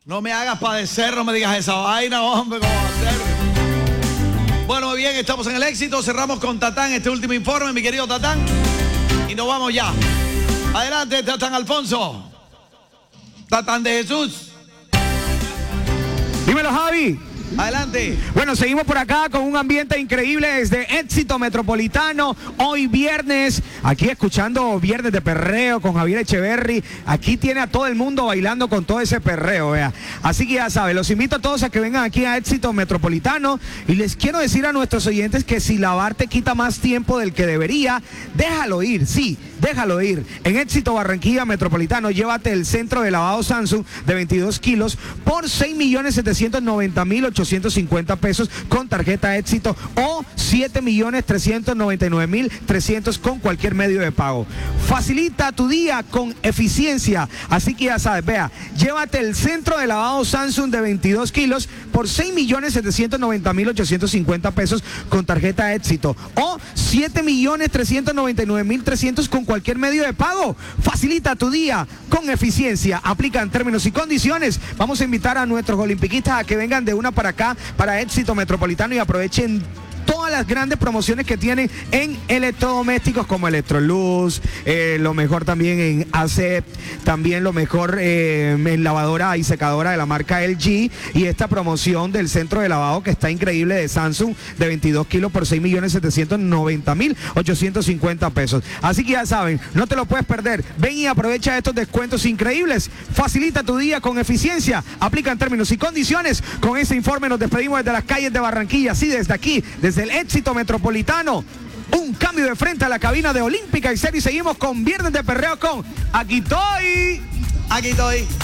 No me hagas padecer, no me digas esa vaina, hombre, ¿cómo va a ser? Bueno, muy bien, estamos en el éxito. Cerramos con Tatán este último informe, mi querido Tatán. Y nos vamos ya. Adelante, Tatán Alfonso. Tatán de Jesús. Dímelo, Javi. Adelante. Bueno, seguimos por acá con un ambiente increíble desde Éxito Metropolitano. Hoy viernes, aquí escuchando Viernes de Perreo con Javier Echeverry. Aquí tiene a todo el mundo bailando con todo ese perreo, vea. Así que ya saben, los invito a todos a que vengan aquí a Éxito Metropolitano. Y les quiero decir a nuestros oyentes que si lavar te quita más tiempo del que debería, déjalo ir, sí, déjalo ir. En Éxito Barranquilla Metropolitano, llévate el centro de lavado Samsung de 22 kilos por 6.790.850 pesos con tarjeta Éxito o 7.399.300 con cualquier medio de pago. Facilita tu día con eficiencia. Así que ya sabes, vea, llévate el centro de lavado Samsung de 22 kilos por 6.790.850 pesos con tarjeta Éxito o 7.399.300 con cualquier medio de pago. Facilita tu día con eficiencia. Aplican términos y condiciones. Vamos a invitar a nuestros olimpiquistas a que vengan de una para acá, para Éxito Metropolitano, y aprovechen todas las grandes promociones que tienen en electrodomésticos como Electroluz, lo mejor también en ACEP, también lo mejor en lavadora y secadora de la marca LG, y esta promoción del centro de lavado que está increíble de Samsung de 22 kilos por 6.790.850 pesos. Así que ya saben, no te lo puedes perder. Ven y aprovecha estos descuentos increíbles. Facilita tu día con eficiencia. Aplican términos y condiciones. Con ese informe nos despedimos desde las calles de Barranquilla, sí, desde aquí, desde el Éxito Metropolitano. Un cambio de frente a la cabina de Olímpica y Serie. Seguimos con Viernes de Perreo con Aquí estoy. Aquí estoy.